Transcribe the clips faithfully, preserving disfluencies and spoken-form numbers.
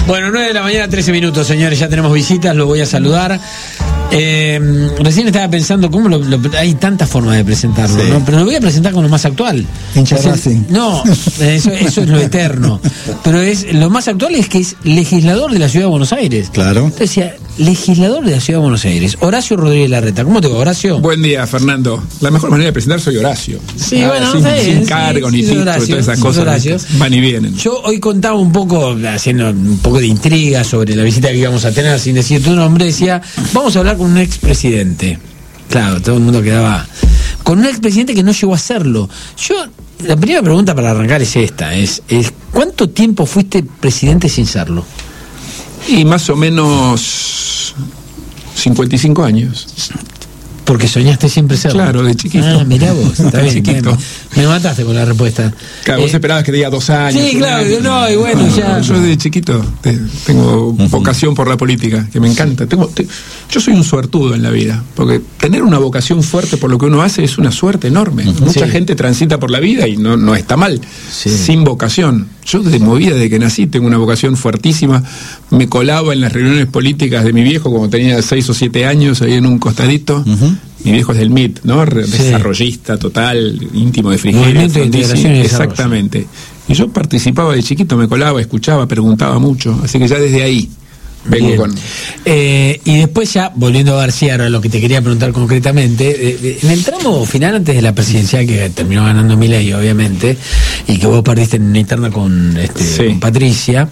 Bueno, nueve de la mañana, trece minutos, señores. Ya tenemos visitas, los voy a saludar. Eh, recién estaba pensando cómo lo, lo, hay tantas formas de presentarlo, sí. ¿no? Pero lo voy a presentar con lo más actual. Hincha Racing. No, eso, eso es lo eterno. Pero es lo más actual es que es legislador de la Ciudad de Buenos Aires. Claro. Entonces decía, legislador de la Ciudad de Buenos Aires, Horacio Rodríguez Larreta. ¿Cómo te va, Horacio? Buen día, Fernando. La mejor manera de presentar soy Horacio. Sí, ah, bueno, sin, no sé, sin sí, cargo sí, ni sí, título, Horacio, todas esas sí, cosas Horacio. van y vienen. Yo hoy contaba un poco, haciendo un poco de intriga sobre la visita que íbamos a tener, sin decir tu nombre, decía, vamos a hablar con un expresidente. Claro, todo el mundo quedaba con un expresidente que no llegó a hacerlo. Yo, la primera pregunta para arrancar es esta, es, es ¿cuánto tiempo fuiste presidente sin serlo? Y más o menos cincuenta y cinco años. Porque soñaste siempre serlo. Claro, de chiquito. Ah, mirá vos, está bien. Chiquito. Me, me mataste con la respuesta. Claro, eh, vos esperabas que diga dos años. Sí, claro, año. no, y bueno, no, ya. Yo de chiquito te, tengo uh-huh. vocación por la política, que me encanta. Tengo, te, yo soy un suertudo en la vida, porque tener una vocación fuerte por lo que uno hace es una suerte enorme. Uh-huh. Mucha sí. gente transita por la vida y no, no está mal, sí. sin vocación. Yo de movida desde que nací tengo una vocación fuertísima. Me colaba en las reuniones políticas de mi viejo cuando tenía seis o siete años, ahí en un costadito. Uh-huh. Mi viejo es del M I T, ¿no? Sí. Desarrollista total, íntimo de Frigeria. Exactamente. Y yo participaba de chiquito, me colaba, escuchaba, preguntaba mucho. Así que ya desde ahí vengo Bien. con... Eh, y después ya, volviendo a García, ahora lo que te quería preguntar concretamente, eh, en el tramo final antes de la presidencial, que terminó ganando Milei, obviamente, y que vos perdiste en una interna con, este, sí. con Patricia...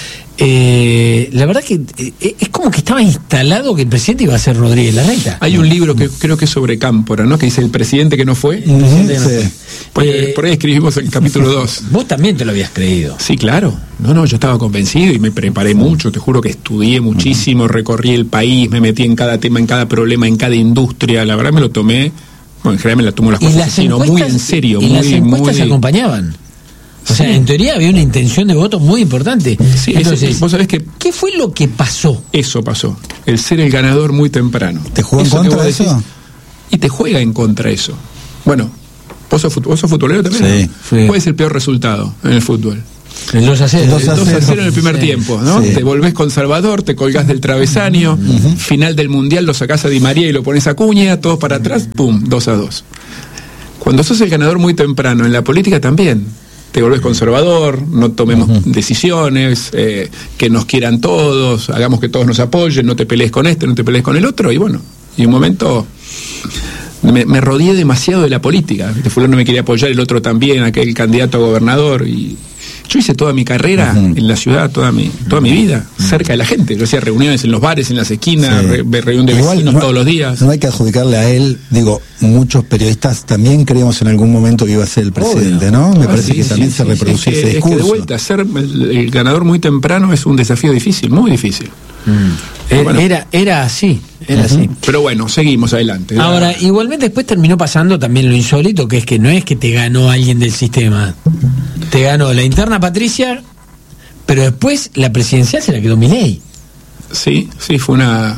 Eh, la verdad que eh, es como que estaba instalado que el presidente iba a ser Rodríguez Larreta. Hay un libro que creo que es sobre Cámpora, ¿no? Que dice El presidente que no fue. El presidente que no fue. Por, eh, por ahí escribimos el capítulo dos. Vos también te lo habías creído. Sí, claro. No, no, yo estaba convencido y me preparé mucho. Te juro que estudié muchísimo, recorrí el país, me metí en cada tema, en cada problema, en cada industria. La verdad me lo tomé, bueno, en general me la tomo las cosas, sino muy en serio. Y muy, las encuestas muy... acompañaban. O sea, sí. en teoría había una intención de voto muy importante. Sí, Entonces, eso, vos sabés que ¿qué fue lo que pasó? Eso pasó. El ser el ganador muy temprano. ¿Te jugó en contra de eso? Decís, y te juega en contra eso. Bueno, vos sos, vos sos futbolero también. Sí, ¿no? Sí. ¿Cuál es el peor resultado en el fútbol? El dos a cero. El dos a cero en el primer sí. tiempo, ¿no? Sí. Te volvés conservador, te colgás del travesaño, uh-huh. final del mundial lo sacás a Di María y lo pones a Cuña, todos para atrás, pum, dos a dos. Cuando sos el ganador muy temprano, en la política también. Te volvés conservador, no tomemos uh-huh. decisiones, eh, que nos quieran todos, hagamos que todos nos apoyen, no te pelees con este, no te pelees con el otro, y bueno, y un momento me, me rodeé demasiado de la política. Este fulano me quería apoyar, el otro también, aquel candidato a gobernador, y yo hice toda mi carrera uh-huh. en la ciudad, toda mi toda mi vida, uh-huh. cerca de la gente. Yo hacía reuniones en los bares, en las esquinas, sí. re, reunión de Igual vecinos no, todos los días. No hay que adjudicarle a él, digo, muchos periodistas también creíamos en algún momento que iba a ser el presidente, Obvio. ¿no? Me ah, parece sí, que sí, también sí, se sí, reproducía es ese que, discurso. Es que de vuelta, ser el, el ganador muy temprano es un desafío difícil, muy difícil. Mm. Bueno. Era, era así, era uh-huh. así. Pero bueno, seguimos adelante. Ahora, ya. igualmente después terminó pasando también lo insólito, que es que no es que te ganó alguien del sistema. Te ganó la interna Patricia, pero después la presidencial se la quedó Milei. Sí, sí, fue una...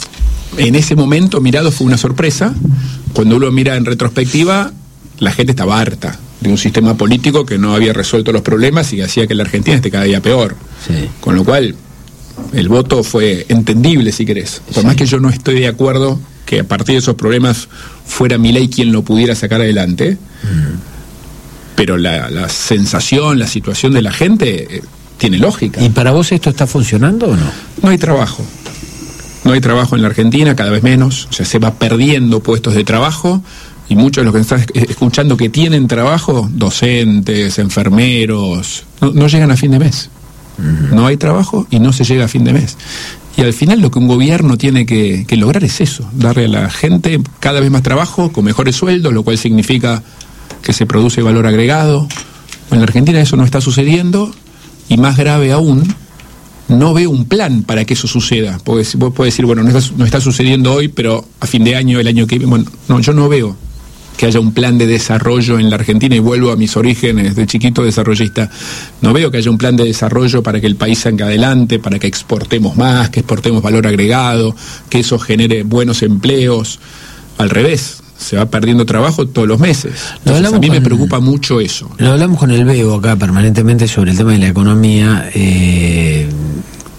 En ese momento, mirado, fue una sorpresa. Cuando uno mira en retrospectiva, la gente estaba harta de un sistema político que no había resuelto los problemas y que hacía que la Argentina esté cada día peor. Sí. Con lo cual, el voto fue entendible, si querés. Por sí. más que yo no estoy de acuerdo que a partir de esos problemas fuera Milei quien lo pudiera sacar adelante, mm. pero la, la sensación, la situación de la gente... Eh, tiene lógica. ¿Y para vos esto está funcionando o no? No hay trabajo. No hay trabajo en la Argentina, cada vez menos. O sea, se va perdiendo puestos de trabajo y muchos de los que están escuchando que tienen trabajo, docentes, enfermeros, no, no llegan a fin de mes. Uh-huh. No hay trabajo y no se llega a fin de mes. Y al final lo que un gobierno tiene que, que lograr es eso, darle a la gente cada vez más trabajo, con mejores sueldos, lo cual significa que se produce valor agregado. En la Argentina eso no está sucediendo. Y más grave aún, no veo un plan para que eso suceda. Porque vos podés decir, bueno, no está, no está sucediendo hoy, pero a fin de año, el año que viene... Bueno, no, yo no veo que haya un plan de desarrollo en la Argentina, y vuelvo a mis orígenes de chiquito desarrollista. No veo que haya un plan de desarrollo para que el país salga adelante, para que exportemos más, que exportemos valor agregado, que eso genere buenos empleos. Al revés. Se va perdiendo trabajo todos los meses. Entonces, a mí me preocupa el, mucho eso. Lo hablamos con el Bebo acá permanentemente sobre el tema de la economía. Eh,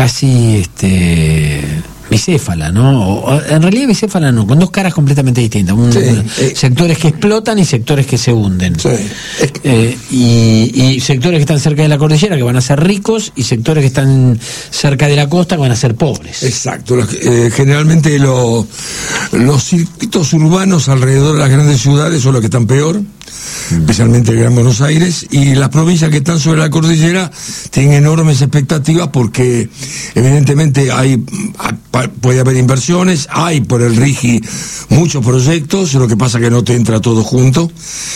casi este bicéfala, ¿no? O, en realidad bicéfala no, con dos caras completamente distintas. Un, sí, eh, sectores que explotan y sectores que se hunden. Sí. Eh, y, y sectores que están cerca de la cordillera que van a ser ricos y sectores que están cerca de la costa que van a ser pobres. Exacto. Eh, generalmente lo, los circuitos urbanos alrededor de las grandes ciudades son los que están peor, especialmente el Gran Buenos Aires, y las provincias que están sobre la cordillera tienen enormes expectativas porque evidentemente hay, puede haber inversiones, hay por el RIGI muchos proyectos, lo que pasa que no te entra todo junto,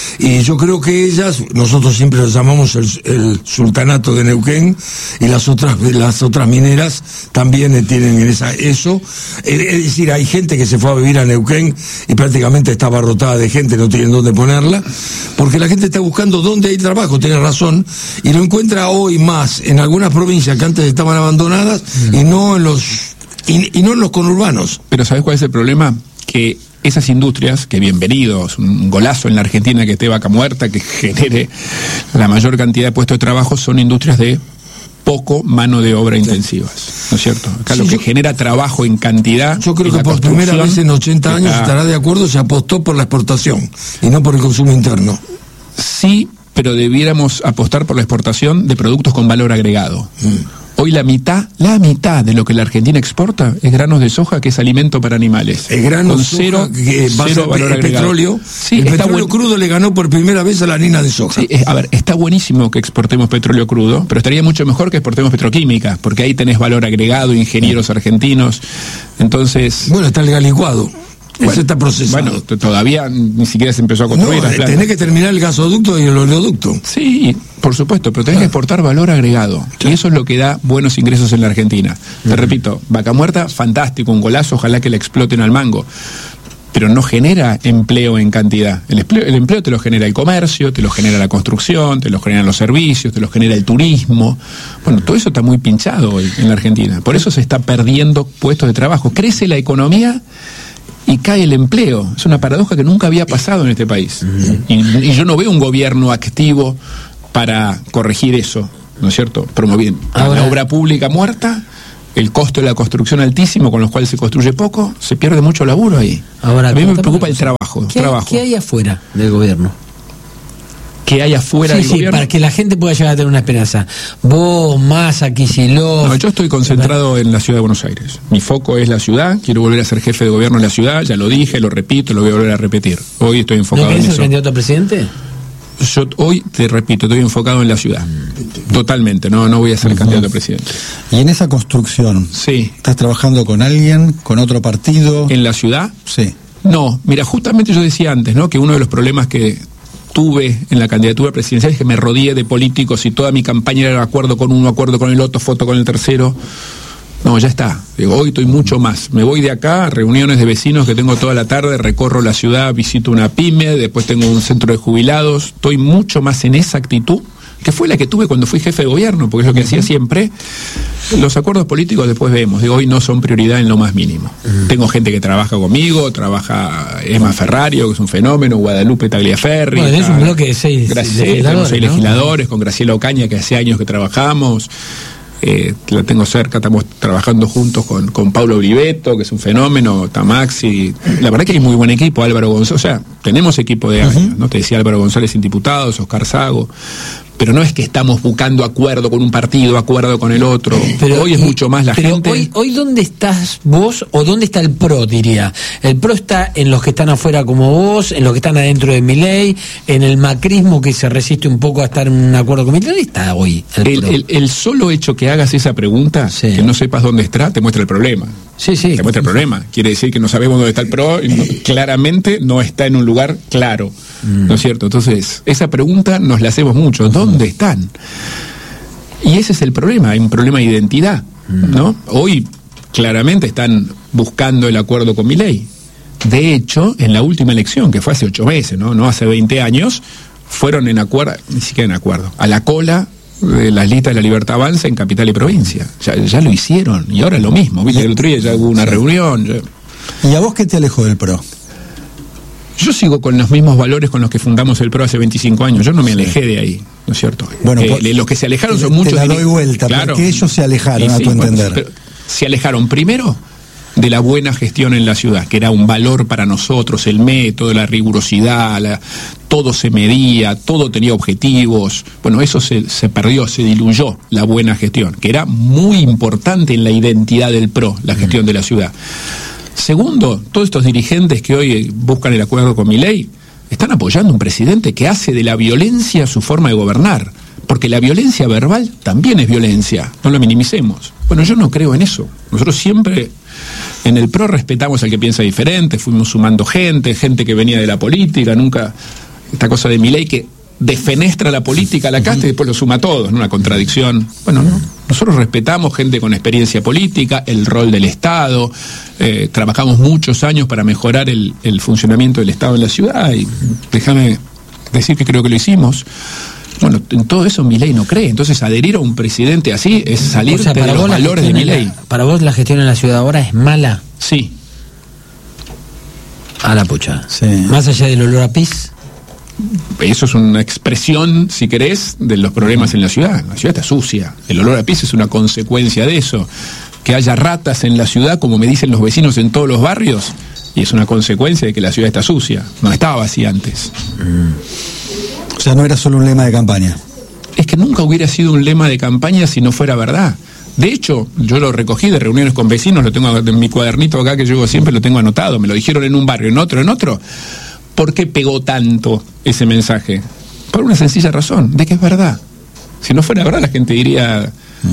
y yo creo que ellas, nosotros siempre los llamamos el, el sultanato de Neuquén, y las otras las otras mineras también tienen esa, eso, es decir, hay gente que se fue a vivir a Neuquén y prácticamente está abarrotada de gente, no tienen dónde ponerla, porque la gente está buscando dónde hay trabajo, tiene razón, y lo encuentra hoy más en algunas provincias que antes estaban abandonadas mm. y no en los y, y no en los conurbanos. Pero ¿sabes cuál es el problema? Que esas industrias, que bienvenidos, un golazo en la Argentina que esté Vaca Muerta, que genere la mayor cantidad de puestos de trabajo, son industrias de poco mano de obra intensivas, ¿no es cierto? Acá sí, lo que yo, genera trabajo en cantidad. Yo creo que por primera vez en ochenta años, está, estará de acuerdo, se apostó por la exportación y no por el consumo interno. Sí, pero debiéramos apostar por la exportación de productos con valor agregado. Mm. Hoy la mitad, la mitad de lo que la Argentina exporta es granos de soja, que es alimento para animales. El grano de soja, cero, que va cero a valor el agregado. Petróleo, sí, el petróleo buen... crudo le ganó por primera vez a la harina de soja. Sí, a ver, está buenísimo que exportemos petróleo crudo, pero estaría mucho mejor que exportemos petroquímica, porque ahí tenés valor agregado, ingenieros argentinos. Entonces... Bueno, está el gas licuado. Bueno, Ese está procesado. Bueno, todavía ni siquiera se empezó a construir. No, tenés que terminar el gasoducto y el oleoducto. Sí, por supuesto, pero tenés ah. que exportar valor agregado. Sí. Y eso es lo que da buenos ingresos en la Argentina. Uh-huh. Te repito, Vaca Muerta, fantástico, un golazo, ojalá que la exploten al mango. Pero no genera empleo en cantidad. El empleo, el empleo te lo genera el comercio, te lo genera la construcción, te lo generan los servicios, te lo genera el turismo. Bueno, todo eso está muy pinchado hoy en la Argentina. Por eso se está perdiendo puestos de trabajo. Crece la economía y cae el empleo. Es una paradoja que nunca había pasado en este país. Uh-huh. Y, y yo no veo un gobierno activo para corregir eso, ¿no es cierto? Promoviendo la obra pública muerta, el costo de la construcción altísimo, con los cuales se construye poco, se pierde mucho laburo ahí. Ahora, a mí me preocupa el trabajo. ¿Qué, trabajo. ¿Qué hay afuera del gobierno? ¿Qué hay afuera sí, del sí, gobierno? Para que la gente pueda llegar a tener una esperanza. Vos, Massa, Kicillof... No, yo estoy concentrado en la ciudad de Buenos Aires. Mi foco es la ciudad, quiero volver a ser jefe de gobierno en la ciudad, ya lo dije, lo repito, lo voy a volver a repetir. Hoy estoy enfocado ¿No en eso. ¿No ser candidato a presidente? Yo hoy, te repito, estoy enfocado en la ciudad. Totalmente, no, no voy a ser uh-huh. candidato a presidente. ¿Y en esa construcción? Sí. ¿Estás trabajando con alguien, con otro partido? ¿En la ciudad? Sí. No, mira, justamente yo decía antes, ¿no?, que uno de los problemas que tuve en la candidatura presidencial es que me rodeé de políticos y toda mi campaña era de acuerdo con uno, acuerdo con el otro, foto con el tercero. No, ya está. Digo, hoy estoy mucho más. Me voy de acá a reuniones de vecinos que tengo toda la tarde, recorro la ciudad, visito una pyme, después tengo un centro de jubilados. Estoy mucho más en esa actitud, que fue la que tuve cuando fui jefe de gobierno, porque es lo que uh-huh. hacía siempre. Los acuerdos políticos después vemos, digo, hoy no son prioridad en lo más mínimo. Uh-huh. Tengo gente que trabaja conmigo, trabaja Emma Ferrario, que es un fenómeno, Guadalupe Tagliaferri. Bueno, es un bloque de seis, Gracias, legisladores, seis ¿no? legisladores, con Graciela Ocaña, que hace años que trabajamos. Eh, la tengo cerca, estamos trabajando juntos con, con Paulo Oliveto, que es un fenómeno, Tamaxi. La verdad que hay muy buen equipo, Álvaro González, o sea, tenemos equipo de años, uh-huh. ¿no? Te decía Álvaro González sin diputados, Oscar Sago. Pero no es que estamos buscando acuerdo con un partido, acuerdo con el otro. Pero hoy es mucho más la pero gente. Hoy, hoy, ¿dónde estás vos o dónde está el PRO, diría? El PRO está en los que están afuera como vos, en los que están adentro de Milei, en el macrismo que se resiste un poco a estar en un acuerdo con Milei. ¿Dónde está hoy el el, PRO? El, el solo hecho que hagas esa pregunta, sí. que no sepas dónde está, te muestra el problema. Sí, sí. Te muestra el problema. Quiere decir que no sabemos dónde está el PRO y no, claramente no está en un lugar claro. Mm. ¿No es cierto? Entonces, esa pregunta nos la hacemos mucho. ¿Dónde uh-huh. están? Y ese es el problema, hay un problema de identidad, mm. ¿no? Hoy claramente están buscando el acuerdo con Milei. De hecho, en la última elección, que fue hace ocho meses, ¿no? No hace veinte años, fueron en acuerdo, ni siquiera en acuerdo, a la cola de las listas de la Libertad Avanza en Capital y Provincia. Ya, ya lo hicieron, y ahora lo mismo. ¿Viste? El otro día ya hubo una sí. reunión. Ya... ¿Y a vos qué te alejó del PRO? Yo sigo con los mismos valores con los que fundamos el PRO hace veinticinco años. Yo no me alejé de ahí. ¿no es cierto? Bueno, eh, por, los que se alejaron son te muchos. la doy vuelta, claro. porque ellos se alejaron, sí, a tu bueno, entender. pero se alejaron primero de la buena gestión en la ciudad, que era un valor para nosotros, el método, la rigurosidad, la, todo se medía, todo tenía objetivos. Bueno, eso se, se perdió, se diluyó la buena gestión, que era muy importante en la identidad del PRO, la gestión de la ciudad. Segundo, todos estos dirigentes que hoy buscan el acuerdo con Milei están apoyando a un presidente que hace de la violencia su forma de gobernar, porque la violencia verbal también es violencia, no lo minimicemos. Bueno, yo no creo en eso. Nosotros siempre en el PRO respetamos al que piensa diferente, fuimos sumando gente, gente que venía de la política, nunca esta cosa de Milei que defenestra la política a la casta y después lo suma a todos, ¿no? Una contradicción. Bueno, no. Nosotros respetamos gente con experiencia política, el rol del Estado, eh, trabajamos muchos años para mejorar el, el funcionamiento del Estado en la ciudad y déjame decir que creo que lo hicimos. Bueno, en todo eso Milei no cree, entonces adherir a un presidente así es salir o sea, de los valores de Milei. La, ¿Para vos la gestión en la ciudad ahora es mala? Sí. A la pucha. Sí. Más allá del olor a pis. Eso es una expresión, si querés, de los problemas en la ciudad. La ciudad está sucia. El olor a pis es una consecuencia de eso. Que haya ratas en la ciudad, como me dicen los vecinos en todos los barrios, y es una consecuencia de que la ciudad está sucia. No estaba así antes. Mm. O sea, no era solo un lema de campaña. Es que nunca hubiera sido un lema de campaña si no fuera verdad. De hecho, yo lo recogí de reuniones con vecinos, lo tengo en mi cuadernito acá que llevo siempre, lo tengo anotado. Me lo dijeron en un barrio, en otro, en otro. ¿Por qué pegó tanto ese mensaje? Por una sencilla razón, de que es verdad. Si no fuera verdad, la gente diría,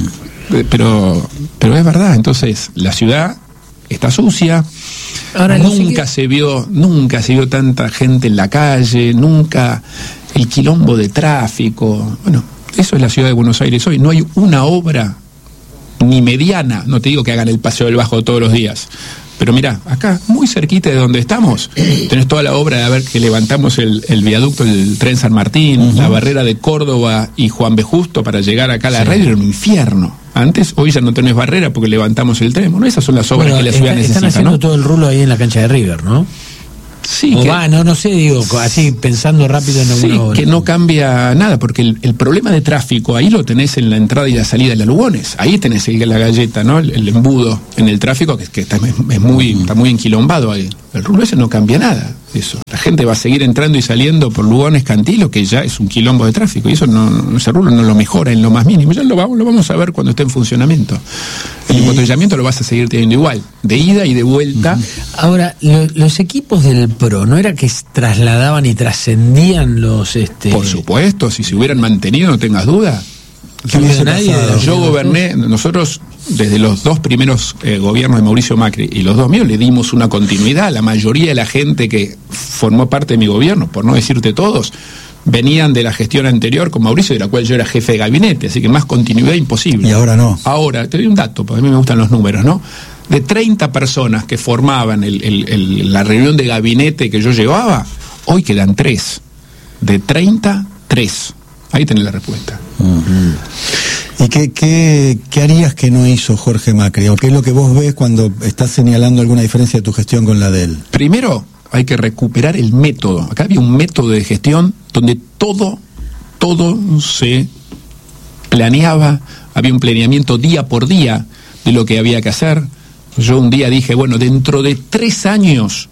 pero, pero es verdad. Entonces, la ciudad está sucia. Ahora, nunca que... se vio, nunca se vio tanta gente en la calle, nunca el quilombo de tráfico. Bueno, eso es la ciudad de Buenos Aires hoy. No hay una obra ni mediana, no te digo que hagan el Paseo del Bajo todos los días. Pero mirá, acá, muy cerquita de donde estamos, tenés toda la obra de a ver que levantamos el, el viaducto del tren San Martín, uh-huh. la barrera de Córdoba y Juan B. Justo para llegar acá a la sí. red, era un infierno. Antes, hoy ya no tenés barrera porque levantamos el tren. Bueno, esas son las obras bueno, que la ciudad está, necesita, están haciendo ¿no? todo el rulo ahí en la cancha de River, ¿no? Sí, o que, va, no, no sé, digo, así pensando rápido en alguna sí, hora. que no cambia nada, porque el, el problema de tráfico, ahí lo tenés en la entrada y la salida de la Lugones, ahí tenés el, la galleta, ¿no? El, el embudo en el tráfico, que, que está, es muy, está muy enquilombado ahí. El rulo ese no cambia nada, eso. La gente va a seguir entrando y saliendo por Lugones, Cantilo, que ya es un quilombo de tráfico, y eso no, ese rulo no lo mejora en lo más mínimo, ya lo vamos, lo vamos a ver cuando esté en funcionamiento. El embotellamiento lo vas a seguir teniendo igual, de ida y de vuelta. Ahora, lo, los equipos del PRO, ¿no era que trasladaban y trascendían los... este Por supuesto, si se hubieran mantenido, no tengas duda. Yo, nadie yo goberné, nosotros desde los dos primeros eh, gobiernos de Mauricio Macri y los dos míos le dimos una continuidad. La mayoría de la gente que formó parte de mi gobierno, por no decirte todos, venían de la gestión anterior con Mauricio, de la cual yo era jefe de gabinete, así que más continuidad imposible. Y ahora no. Ahora, te doy un dato, porque a mí me gustan los números, ¿no? De treinta personas que formaban el, el, el, la reunión de gabinete que yo llevaba, hoy quedan tres. De treinta, tres. Ahí tenés la respuesta. Uh-huh. ¿Y qué, qué, qué harías que no hizo Jorge Macri? ¿O qué es lo que vos ves cuando estás señalando alguna diferencia de tu gestión con la de él? Primero, hay que recuperar el método. Acá había un método de gestión donde todo, todo se planeaba, había un planeamiento día por día de lo que había que hacer. Yo un día dije, bueno, dentro de tres años,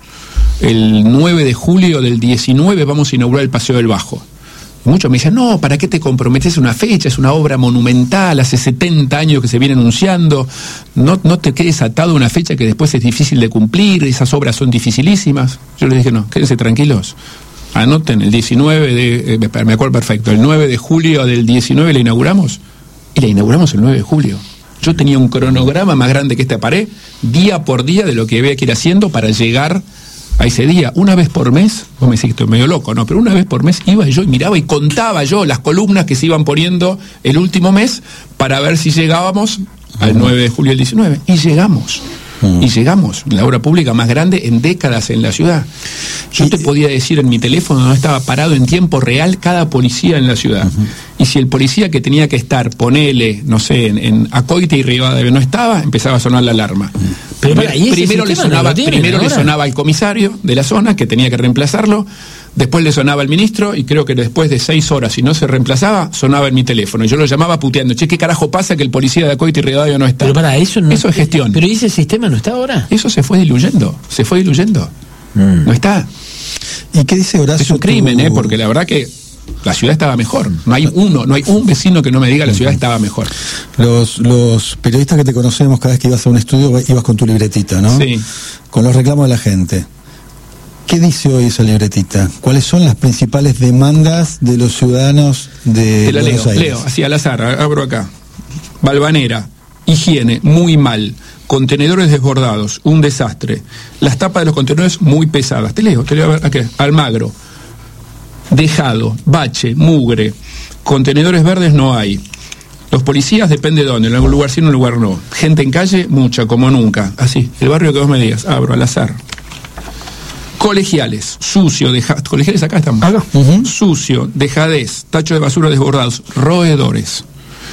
el nueve de julio del diecinueve, vamos a inaugurar el Paseo del Bajo. Muchos me dicen, no, ¿para qué te comprometes? Una fecha, es una obra monumental, hace setenta años que se viene anunciando, no, no te quedes atado a una fecha que después es difícil de cumplir, esas obras son dificilísimas. Yo les dije, no, quédense tranquilos, anoten, el diecinueve de, eh, me acuerdo perfecto, el nueve de julio del diecinueve la inauguramos, y la inauguramos el nueve de julio. Yo tenía un cronograma más grande que esta pared, día por día de lo que había que ir haciendo para llegar a ese día. Una vez por mes, vos me decís que estoy medio loco, ¿no? Pero una vez por mes iba yo y miraba y contaba yo las columnas que se iban poniendo el último mes para ver si llegábamos al nueve de julio del diecinueve. Y llegamos. Y llegamos, la obra pública más grande en décadas en la ciudad. Yo te podía decir en mi teléfono, no estaba parado en tiempo real cada policía en la ciudad. Uh-huh. Y si el policía que tenía que estar, ponele, no sé, en, en Acoite y Rivadavia no estaba, empezaba a sonar la alarma. Uh-huh. Pero para, primero le sonaba, no primero le sonaba al comisario de la zona que tenía que reemplazarlo. Después le sonaba el ministro y creo que después de seis horas, si no se reemplazaba, sonaba en mi teléfono. Y yo lo llamaba puteando, che, ¿qué carajo pasa que el policía de Acoite y Rivadavia no está? Pero para eso no, eso es gestión. Pero ese sistema no está ahora. Eso se fue diluyendo, se fue diluyendo. Mm. No está. ¿Y qué dice Horacio? Es un crimen, tu... ¿eh? Porque la verdad que la ciudad estaba mejor. No hay uno, no hay un vecino que no me diga la ciudad estaba mejor. Los, los periodistas que te conocemos, cada vez que ibas a un estudio, ibas con tu libretita, ¿no? Sí. Con los reclamos de la gente. ¿Qué dice hoy esa libretita? ¿Cuáles son las principales demandas de los ciudadanos de Te la Buenos leo, Aires? leo, así al azar, abro acá. Balvanera, higiene, muy mal. Contenedores desbordados, un desastre. Las tapas de los contenedores muy pesadas. Te leo, te leo aquí. Almagro, dejado, bache, mugre. Contenedores verdes no hay. Los policías depende de dónde, en algún lugar sí, en un lugar no. Gente en calle, mucha, como nunca. Así, el barrio que vos me digas, abro al azar. Colegiales, sucio, dejado. Colegiales acá estamos. Acá. Uh-huh. Sucio, dejadez, tacho de basura desbordados, roedores.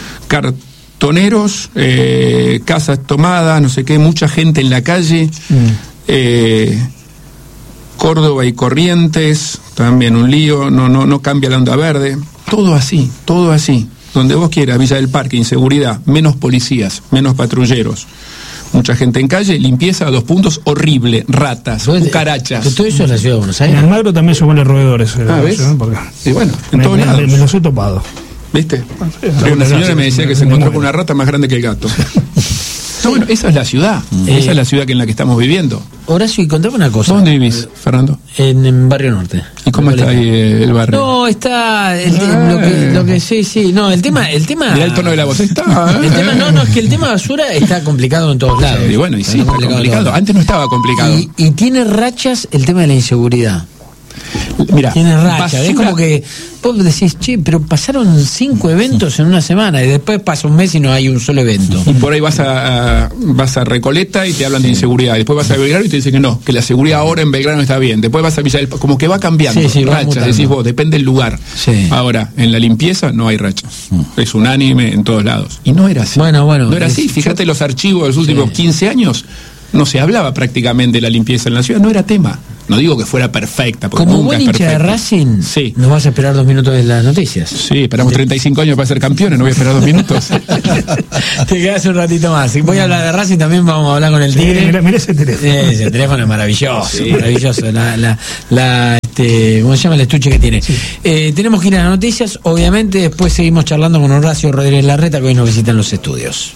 Cartoneros, eh, casas tomadas, no sé qué, mucha gente en la calle. Mm. Eh, Córdoba y Corrientes, también un lío, no, no, no cambia la onda verde. Todo así, todo así. Donde vos quieras, Villa del Parque, inseguridad, menos policías, menos patrulleros. Mucha gente en calle, limpieza a dos puntos, horrible, ratas, cucarachas. Todo eso es la ciudad de Buenos Aires. En Almagro también se ponen roedores. Ah, ¿ves? ¿no? Porque y bueno, en me, todos me, lados. Me, me los he topado. ¿Viste? Sí, una señora me decía que se encontró me con una rata más grande que el gato. No, bueno, esa es la ciudad. Eh, esa es la ciudad en la que estamos viviendo. Horacio, y contame una cosa. ¿Dónde vivís, Fernando? En, en Barrio Norte. ¿Y cómo está ahí eh, el barrio? No, está el, lo, que, lo que sí, sí, no, el tema, el tema. Mira el tono de la voz. Está. El tema, no, no, es que el tema basura está complicado en todos lados. Y bueno, y sí, está complicado. complicado. Antes no estaba complicado. Y, y tiene rachas el tema de la inseguridad. Mira, tiene racha, es como que vos decís, che, pero pasaron cinco eventos en una semana y después pasa un mes y no hay un solo evento. Y por ahí vas a, a vas a Recoleta y te hablan de inseguridad, y después vas a Belgrano y te dicen que no, que la seguridad ahora en Belgrano está bien, después vas a Villa del Parque, como que va cambiando, sí, sí, rachas, decís vos, depende del lugar. Sí. Ahora, en la limpieza no hay rachas, mm. es unánime en todos lados. Y no era así. Bueno, bueno. No era así, fíjate los archivos de los últimos sí. quince años, no se hablaba prácticamente de la limpieza en la ciudad, no era tema. No digo que fuera perfecta, porque como nunca buen es hincha de Racing, sí. ¿nos vas a esperar dos minutos de las noticias? Sí, esperamos treinta y cinco años para ser campeones, no voy a esperar dos minutos. Te quedas un ratito más. Si voy a hablar de Racing, también vamos a hablar con el Tigre. Sí, mira, mira ese teléfono. Eh, ese teléfono es maravilloso, sí. maravilloso. La, la, la, este, ¿cómo se llama el estuche que tiene? Sí. Eh, tenemos que ir a las noticias, obviamente, después seguimos charlando con Horacio Rodríguez Larreta, que hoy nos visita en los estudios.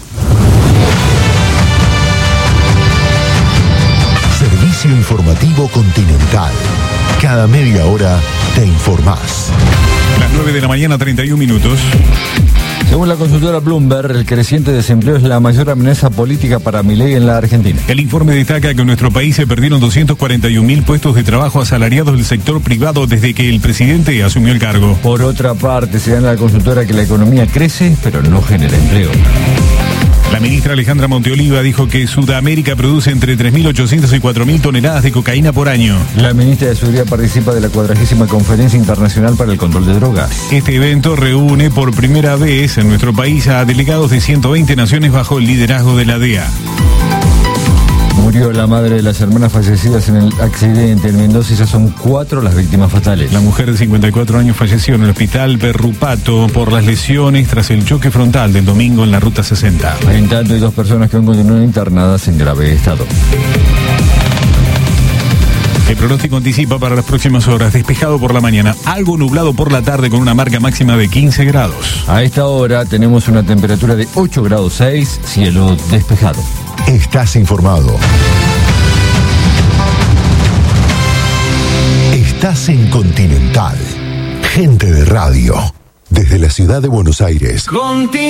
Servicio informativo Continental. Cada media hora te informás. Las nueve de la mañana, treinta y un minutos. Según la consultora Bloomberg, el creciente desempleo es la mayor amenaza política para Milei en la Argentina. El informe destaca que en nuestro país se perdieron doscientos cuarenta y un mil puestos de trabajo asalariados del sector privado desde que el presidente asumió el cargo. Por otra parte, se da en la consultora que la economía crece, pero no genera empleo. La ministra Alejandra Monteoliva dijo que Sudamérica produce entre tres mil ochocientas y cuatro mil toneladas de cocaína por año. La ministra de Seguridad participa de la cuadragésima Conferencia Internacional para el Control de Drogas. Este evento reúne por primera vez en nuestro país a delegados de ciento veinte naciones bajo el liderazgo de la D E A. Murió la madre de las hermanas fallecidas en el accidente en Mendoza y ya son cuatro las víctimas fatales. La mujer de cincuenta y cuatro años falleció en el hospital Perrupato por las lesiones tras el choque frontal del domingo en la ruta sesenta. En tanto, hay dos personas que aún continúan internadas en grave estado. El pronóstico anticipa para las próximas horas: despejado por la mañana, algo nublado por la tarde con una marca máxima de quince grados. A esta hora tenemos una temperatura de ocho grados seis, cielo despejado. Estás informado. Estás en Continental. Gente de radio. Desde la ciudad de Buenos Aires. Continental.